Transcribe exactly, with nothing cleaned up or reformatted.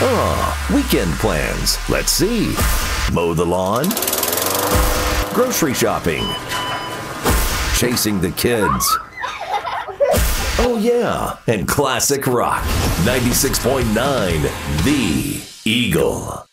Ah, weekend plans. Let's see. Mow the lawn. Grocery shopping. Chasing the kids. Oh yeah, and classic rock. ninety-six point nine, The Eagle.